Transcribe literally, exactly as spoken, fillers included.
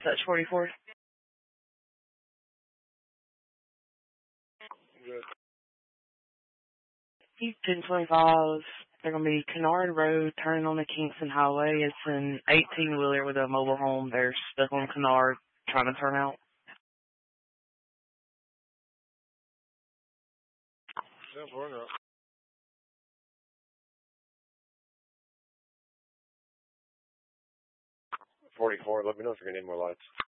Touch forty-four. Good. ten twenty-five. They're going to be Kennard Road, turning on the Kingston Highway. It's an eighteen-wheeler with a mobile home. They're stuck on Kennard, trying to turn out. Yeah, we're up. forty-four, let me know if you're going to need more lights.